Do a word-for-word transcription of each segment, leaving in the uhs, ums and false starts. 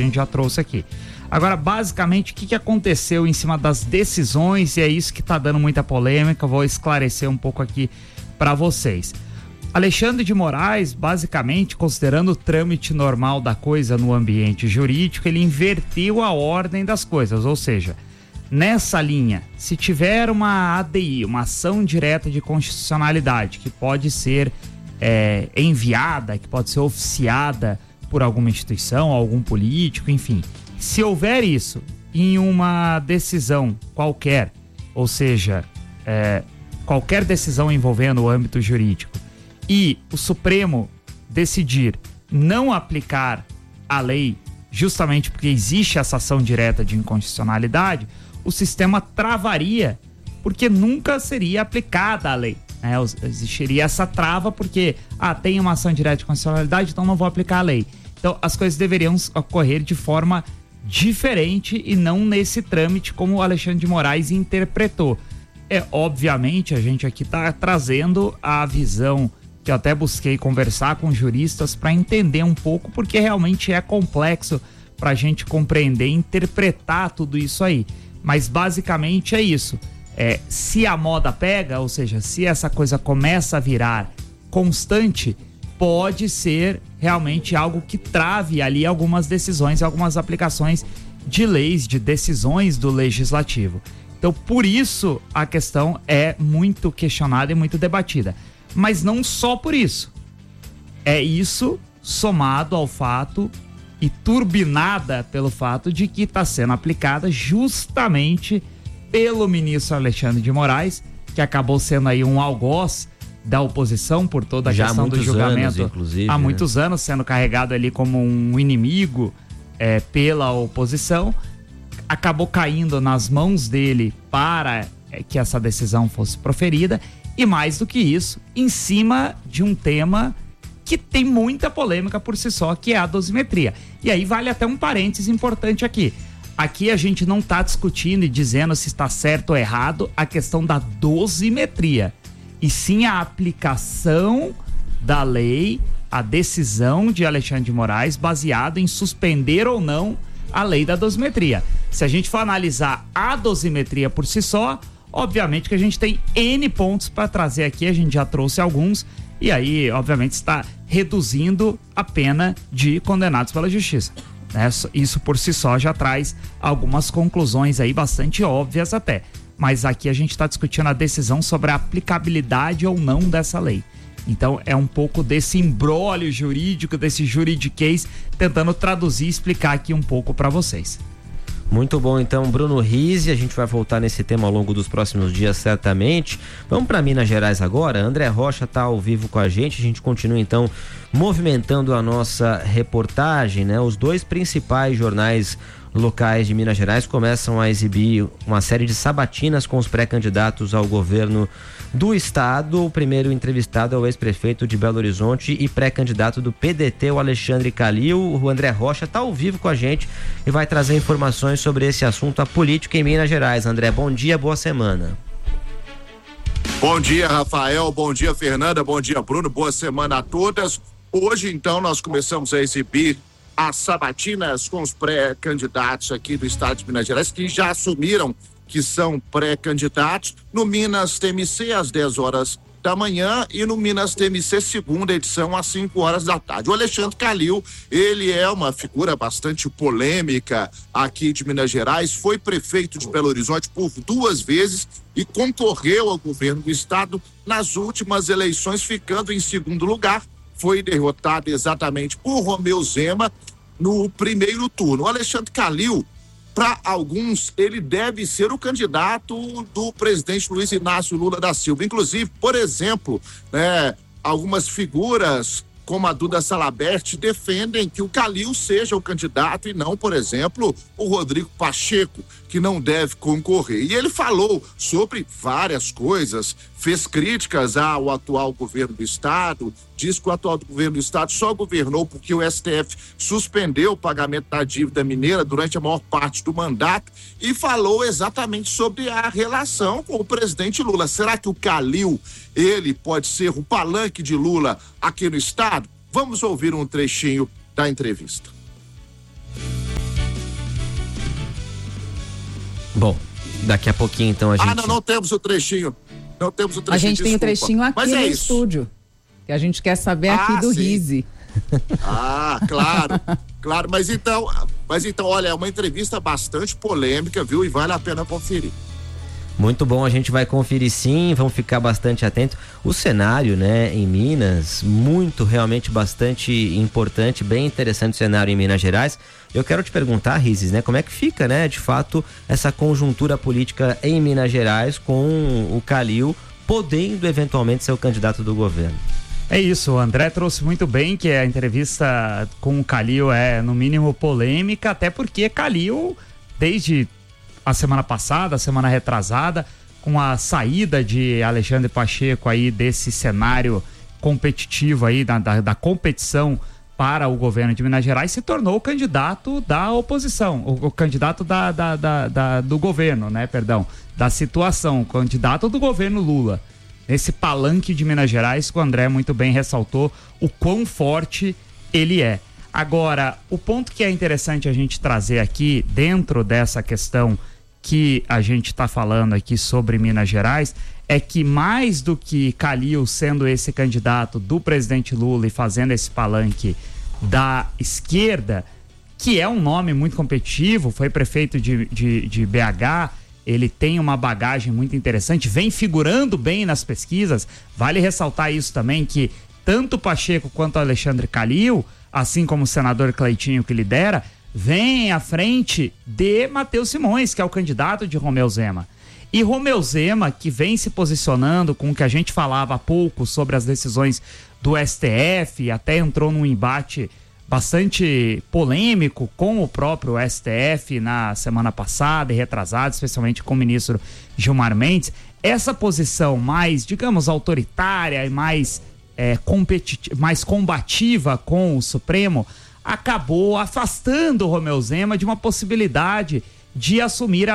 gente já trouxe aqui. Agora, basicamente, o que, que aconteceu em cima das decisões, e é isso que está dando muita polêmica, vou esclarecer um pouco aqui para vocês. Alexandre de Moraes, basicamente, considerando o trâmite normal da coisa no ambiente jurídico, ele inverteu a ordem das coisas, ou seja, nessa linha, se tiver uma A D I, uma ação direta de constitucionalidade, que pode ser é, enviada, que pode ser oficiada por alguma instituição, algum político, enfim, se houver isso em uma decisão qualquer, ou seja, é, qualquer decisão envolvendo o âmbito jurídico, e o Supremo decidir não aplicar a lei, justamente porque existe essa ação direta de inconstitucionalidade, o sistema travaria, porque nunca seria aplicada a lei, né? Existiria essa trava porque, ah, tem uma ação direta de constitucionalidade, então não vou aplicar a lei. Então, as coisas deveriam ocorrer de forma diferente e não nesse trâmite como o Alexandre de Moraes interpretou. É, obviamente, a gente aqui está trazendo a visão que eu até busquei conversar com juristas para entender um pouco, porque realmente é complexo para a gente compreender e interpretar tudo isso aí. Mas basicamente é isso. É, se a moda pega, ou seja, se essa coisa começa a virar constante, pode ser realmente algo que trave ali algumas decisões, algumas aplicações de leis, de decisões do legislativo. Então, por isso, a questão é muito questionada e muito debatida. Mas não só por isso. É isso somado ao fato e turbinada pelo fato de que está sendo aplicada justamente pelo ministro Alexandre de Moraes, que acabou sendo aí um algoz da oposição por toda a Já questão há do julgamento. Anos, inclusive, há né? muitos anos sendo carregado ali como um inimigo é, pela oposição. Acabou caindo nas mãos dele para é, que essa decisão fosse proferida. E mais do que isso, em cima de um tema que tem muita polêmica por si só, que é a dosimetria. E aí vale até um parênteses importante aqui. Aqui a gente não está discutindo e dizendo se está certo ou errado a questão da dosimetria, e sim a aplicação da lei, a decisão de Alexandre de Moraes baseada em suspender ou não a lei da dosimetria. Se a gente for analisar a dosimetria por si só, obviamente que a gente tem N pontos para trazer aqui, a gente já trouxe alguns, e aí, obviamente, está reduzindo a pena de condenados pela justiça. Né? Isso por si só já traz algumas conclusões aí bastante óbvias até. Mas aqui a gente está discutindo a decisão sobre a aplicabilidade ou não dessa lei. Então é um pouco desse imbróglio jurídico, desse juridiquês, tentando traduzir e explicar aqui um pouco para vocês. Muito bom, então, Bruno Rizzi, a gente vai voltar nesse tema ao longo dos próximos dias, certamente. Vamos para Minas Gerais agora. André Rocha está ao vivo com a gente. A gente continua, então, movimentando a nossa reportagem, né? Os dois principais jornais locais de Minas Gerais começam a exibir uma série de sabatinas com os pré-candidatos ao governo do estado. O primeiro entrevistado é o ex-prefeito de Belo Horizonte e pré-candidato do P D T, o Alexandre Calil. O André Rocha está ao vivo com a gente e vai trazer informações sobre esse assunto, a política em Minas Gerais. André, bom dia, boa semana. Bom dia, Rafael, bom dia, Fernanda, bom dia, Bruno, boa semana a todas. Hoje, então, nós começamos a exibir as sabatinas com os pré-candidatos aqui do estado de Minas Gerais, que já assumiram que são pré-candidatos, no Minas T M C às dez horas da manhã e no Minas T M C segunda edição às cinco horas da tarde. O Alexandre Calil, ele é uma figura bastante polêmica aqui de Minas Gerais, foi prefeito de Belo Horizonte por duas vezes e concorreu ao governo do estado nas últimas eleições, ficando em segundo lugar. Foi derrotado exatamente por Romeu Zema no primeiro turno. O Alexandre Calil, para alguns, ele deve ser o candidato do presidente Luiz Inácio Lula da Silva. Inclusive, por exemplo, né, algumas figuras como a Duda Salabert defendem que o Calil seja o candidato e não, por exemplo, o Rodrigo Pacheco, que não deve concorrer. E ele falou sobre várias coisas, fez críticas ao atual governo do estado, diz que o atual governo do estado só governou porque o S T F suspendeu o pagamento da dívida mineira durante a maior parte do mandato e falou exatamente sobre a relação com o presidente Lula. Será que o Calil, ele pode ser o palanque de Lula aqui no estado? Vamos ouvir um trechinho da entrevista. Bom, daqui a pouquinho então a gente... Ah, não, não temos o trechinho. Não temos o trechinho, A gente desculpa. tem o trechinho aqui Mas no é isso. estúdio. Que a gente quer saber aqui Ah, do sim. Rizzi. Ah, claro, claro. Mas então, mas então, olha, é uma entrevista bastante polêmica, viu? E vale a pena conferir. Muito bom, a gente vai conferir sim, vamos ficar bastante atento. O cenário, né, em Minas, muito, realmente bastante importante, bem interessante o cenário em Minas Gerais. Eu quero te perguntar, Rizzi, né, como é que fica, né, de fato, essa conjuntura política em Minas Gerais com o Calil podendo eventualmente ser o candidato do governo? É isso, o André trouxe muito bem que a entrevista com o Calil é, no mínimo, polêmica, até porque Calil, desde a semana passada, a semana retrasada, com a saída de Alexandre Pacheco aí desse cenário competitivo aí, da, da, da competição para o governo de Minas Gerais, se tornou o candidato da oposição, o, o candidato da, da, da, da, do governo, né, perdão, da situação, o candidato do governo Lula. Nesse palanque de Minas Gerais, que o André muito bem ressaltou o quão forte ele é. Agora, o ponto que é interessante a gente trazer aqui, dentro dessa questão que a gente está falando aqui sobre Minas Gerais, é que mais do que Calil sendo esse candidato do presidente Lula e fazendo esse palanque da esquerda, que é um nome muito competitivo, foi prefeito de, de, de B H, ele tem uma bagagem muito interessante, vem figurando bem nas pesquisas. Vale ressaltar isso também, que tanto Pacheco quanto Alexandre Calil, assim como o senador Cleitinho que lidera, vem à frente de Matheus Simões, que é o candidato de Romeu Zema. E Romeu Zema, que vem se posicionando com o que a gente falava há pouco sobre as decisões do S T F, até entrou num embate bastante polêmico com o próprio S T F na semana passada e retrasada, especialmente com o ministro Gilmar Mendes. Essa posição mais, digamos, autoritária e mais, é, competitiva, mais combativa com o Supremo acabou afastando o Romeu Zema de uma possibilidade de assumir a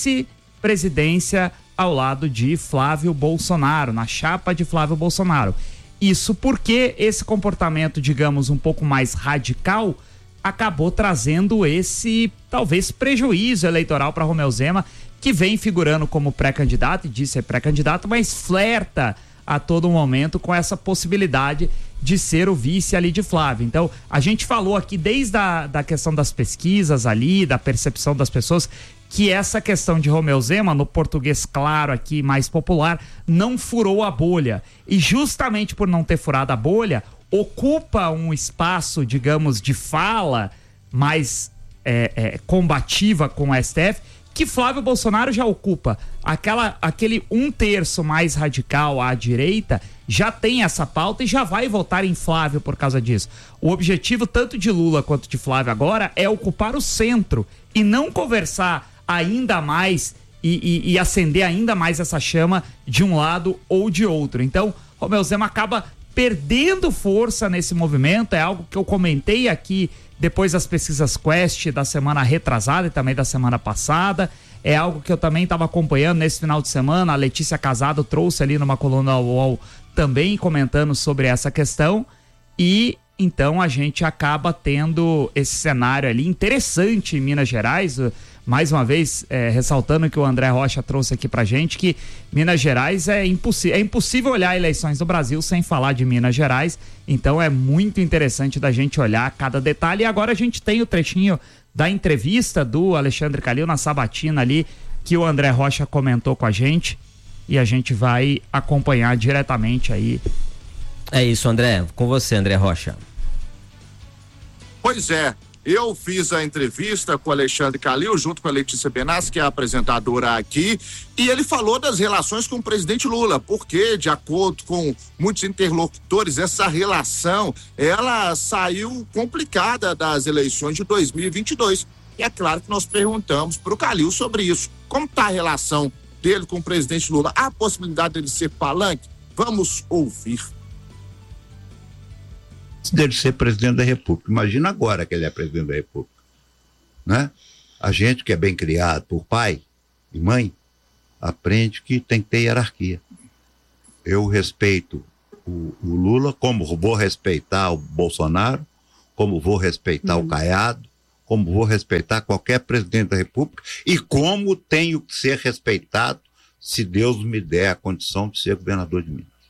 vice-presidência ao lado de Flávio Bolsonaro, na chapa de Flávio Bolsonaro. Isso porque esse comportamento, digamos, um pouco mais radical, acabou trazendo esse, talvez, prejuízo eleitoral para Romeu Zema, que vem figurando como pré-candidato, e disse ser pré-candidato, mas flerta a todo momento com essa possibilidade de ser o vice ali de Flávio. Então, a gente falou aqui desde a da questão das pesquisas ali, da percepção das pessoas, que essa questão de Romeu Zema, no português claro aqui, mais popular, não furou a bolha. E justamente por não ter furado a bolha, ocupa um espaço, digamos, de fala mais é, é, combativa com o S T F, que Flávio Bolsonaro já ocupa. Aquela, aquele um terço mais radical à direita já tem essa pauta e já vai votar em Flávio por causa disso. O objetivo tanto de Lula quanto de Flávio agora é ocupar o centro e não conversar ainda mais e, e, e acender ainda mais essa chama de um lado ou de outro. Então, Romeu Zema acaba perdendo força nesse movimento, é algo que eu comentei aqui depois das pesquisas Quest da semana retrasada e também da semana passada, é algo que eu também estava acompanhando nesse final de semana. A Letícia Casado trouxe ali numa coluna U O L também comentando sobre essa questão, e então a gente acaba tendo esse cenário ali interessante em Minas Gerais. Mais uma vez, é, ressaltando que o André Rocha trouxe aqui pra gente, que Minas Gerais é impossível, é impossível olhar eleições do Brasil sem falar de Minas Gerais, então é muito interessante da gente olhar cada detalhe. E agora a gente tem o trechinho da entrevista do Alexandre Calil na sabatina ali, que o André Rocha comentou com a gente, e a gente vai acompanhar diretamente aí. É isso, André, com você, André Rocha. Pois é, eu fiz a entrevista com o Alexandre Calil, junto com a Letícia Benassi, que é a apresentadora aqui, e ele falou das relações com o presidente Lula, porque, de acordo com muitos interlocutores, essa relação, ela saiu complicada das eleições de dois mil e vinte e dois. E é claro que nós perguntamos para o Calil sobre isso. Como está a relação dele com o presidente Lula? Há a possibilidade dele ser palanque? Vamos ouvir. Dele ser presidente da República. Imagina agora que ele é presidente da República, né? A gente que é bem criado por pai e mãe aprende que tem que ter hierarquia. Eu respeito o, o Lula, como vou respeitar o Bolsonaro, como vou respeitar uhum. o Caiado, como vou respeitar qualquer presidente da República e como tenho que ser respeitado se Deus me der a condição de ser governador de Minas.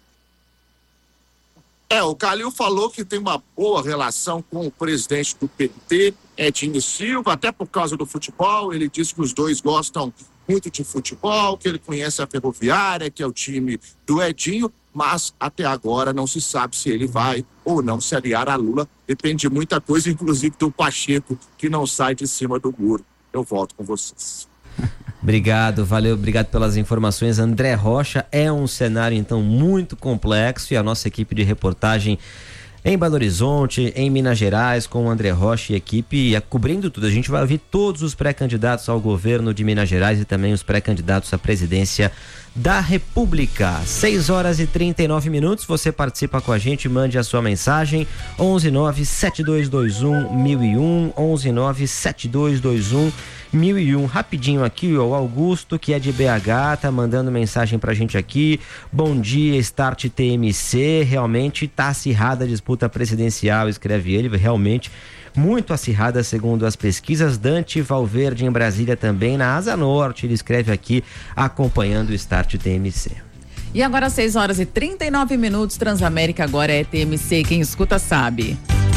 É, o Calil falou que tem uma boa relação com o presidente do P T, Edinho Silva, até por causa do futebol. Ele disse que os dois gostam muito de futebol, que ele conhece a Ferroviária, que é o time do Edinho, mas até agora não se sabe se ele vai ou não se aliar a Lula. Depende de muita coisa, inclusive do Pacheco, que não sai de cima do muro. Eu volto com vocês. Obrigado, valeu, obrigado pelas informações. André Rocha, é um cenário então muito complexo e a nossa equipe de reportagem em Belo Horizonte, em Minas Gerais, com o André Rocha e equipe cobrindo tudo. A gente vai ouvir todos os pré-candidatos ao governo de Minas Gerais e também os pré-candidatos à presidência da República. seis horas e trinta e nove minutos, você participa com a gente, mande a sua mensagem, onze nove sete dois dois um mil e um, onze nove sete dois dois um mil e um. Rapidinho aqui, o Augusto, que é de B H, tá mandando mensagem pra gente aqui. Bom dia, Start T M C, realmente tá acirrada a disputa presidencial, escreve ele, realmente muito acirrada segundo as pesquisas. Dante Valverde em Brasília também, na Asa Norte, ele escreve aqui, acompanhando o Start T M C. E agora seis horas e trinta e nove minutos, Transamérica agora é T M C, quem escuta sabe.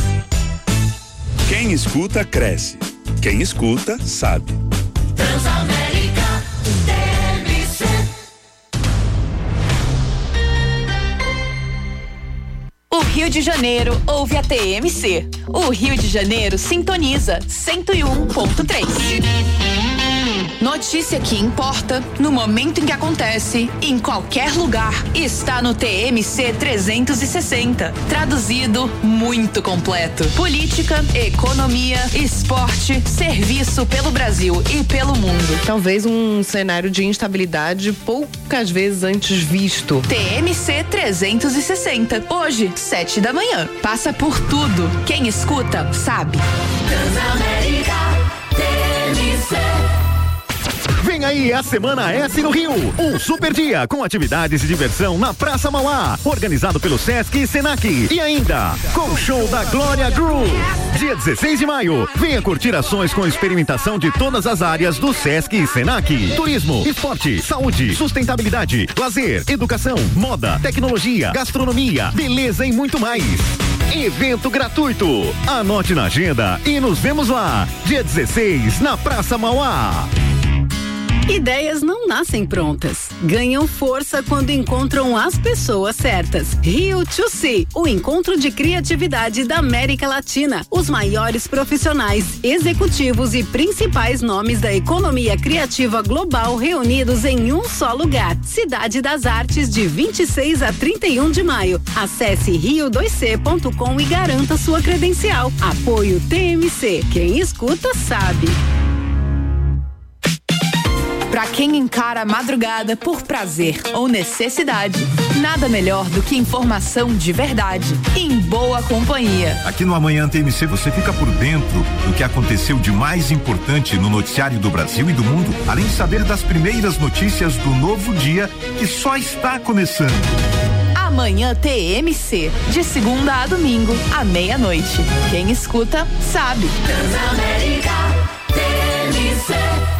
Quem escuta cresce, quem escuta sabe. Transamérica T M C. O Rio de Janeiro ouve a T M C. O Rio de Janeiro sintoniza cento e um ponto três. Notícia que importa, no momento em que acontece, em qualquer lugar, está no T M C trezentos e sessenta. Traduzido, muito completo. Política, economia, esporte, serviço pelo Brasil e pelo mundo. Talvez um cenário de instabilidade poucas vezes antes visto. T M C trezentos e sessenta. Hoje, sete da manhã. Passa por tudo. Quem escuta, sabe. Transamérica T M C. Vem aí a Semana S no Rio, um super dia com atividades e diversão na Praça Mauá, organizado pelo Sesc e Senac. E ainda, com o show da Glória Groove. Dia dezesseis de maio, venha curtir ações com experimentação de todas as áreas do Sesc e Senac. Turismo, esporte, saúde, sustentabilidade, lazer, educação, moda, tecnologia, gastronomia, beleza e muito mais. Evento gratuito. Anote na agenda e nos vemos lá. Dia dezesseis, na Praça Mauá. Ideias não nascem prontas, ganham força quando encontram as pessoas certas. Rio to See, o encontro de criatividade da América Latina. Os maiores profissionais, executivos e principais nomes da economia criativa global reunidos em um só lugar. Cidade das Artes, de vinte e seis a trinta e um de maio. Acesse rio dois c ponto com e garanta sua credencial. Apoio T M C. Quem escuta sabe. Para quem encara a madrugada por prazer ou necessidade, nada melhor do que informação de verdade, em boa companhia. Aqui no Amanhã T M C você fica por dentro do que aconteceu de mais importante no noticiário do Brasil e do mundo, além de saber das primeiras notícias do novo dia que só está começando. Amanhã T M C, de segunda a domingo, à meia-noite. Quem escuta, sabe. Transamérica T M C.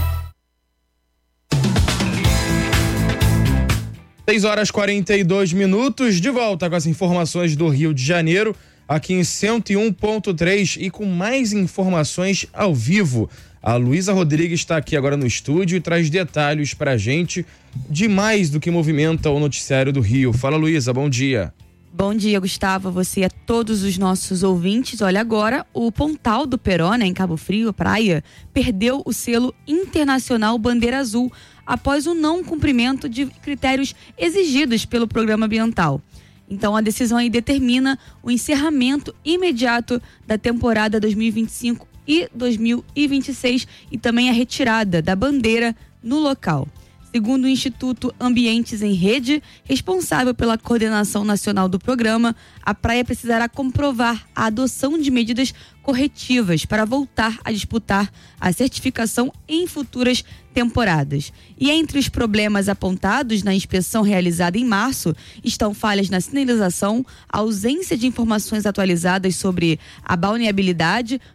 seis horas e quarenta e dois minutos, de volta com as informações do Rio de Janeiro, aqui em cento e um ponto três e com mais informações ao vivo. A Luísa Rodrigues está aqui agora no estúdio e traz detalhes pra gente de mais do que movimenta o noticiário do Rio. Fala, Luísa, bom dia. Bom dia, Gustavo, você e a todos os nossos ouvintes. Olha, agora o Pontal do Peró, né, em Cabo Frio, praia, perdeu o selo internacional Bandeira Azul após o não cumprimento de critérios exigidos pelo programa ambiental. Então a decisão aí determina o encerramento imediato da temporada dois mil e vinte e cinco e dois mil e vinte e seis e também a retirada da bandeira no local. Segundo o Instituto Ambientes em Rede, responsável pela coordenação nacional do programa, a praia precisará comprovar a adoção de medidas corretivas para voltar a disputar a certificação em futuras temporadas. E entre os problemas apontados na inspeção realizada em março estão falhas na sinalização, a ausência de informações atualizadas sobre a balneabilidade,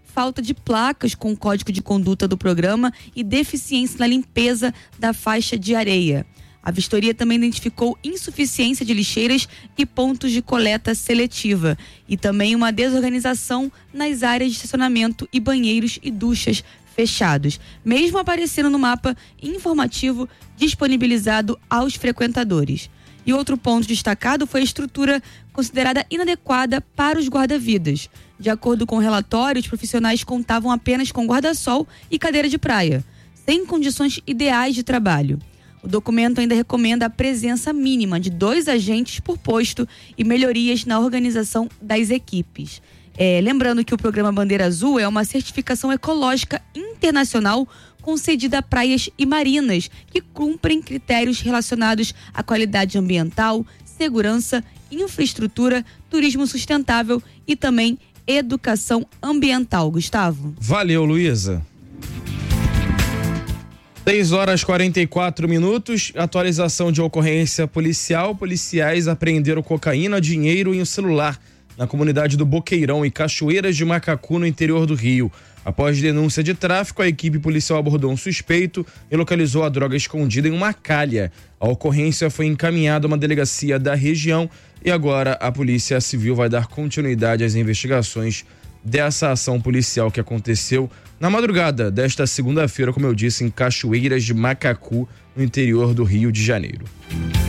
falta de placas com o código de conduta do programa e deficiência na limpeza da faixa de areia. A vistoria também identificou insuficiência de lixeiras e pontos de coleta seletiva e também uma desorganização nas áreas de estacionamento e banheiros e duchas fechados, mesmo aparecendo no mapa informativo disponibilizado aos frequentadores. E outro ponto destacado foi a estrutura considerada inadequada para os guarda-vidas. De acordo com o relatório, os profissionais contavam apenas com guarda-sol e cadeira de praia, sem condições ideais de trabalho. O documento ainda recomenda a presença mínima de dois agentes por posto e melhorias na organização das equipes. É, lembrando que o programa Bandeira Azul é uma certificação ecológica internacional concedida a praias e marinas que cumprem critérios relacionados à qualidade ambiental, segurança, infraestrutura, turismo sustentável e também educação ambiental. Gustavo. Valeu, Luísa. seis horas e quarenta e quatro minutos, atualização de ocorrência policial. Policiais apreenderam cocaína, dinheiro e um celular na comunidade do Boqueirão, em Cachoeiras de Macacu, no interior do Rio. Após denúncia de tráfico, a equipe policial abordou um suspeito e localizou a droga escondida em uma calha. A ocorrência foi encaminhada a uma delegacia da região e agora a Polícia Civil vai dar continuidade às investigações dessa ação policial que aconteceu na madrugada desta segunda-feira, como eu disse, em Cachoeiras de Macacu, no interior do Rio de Janeiro.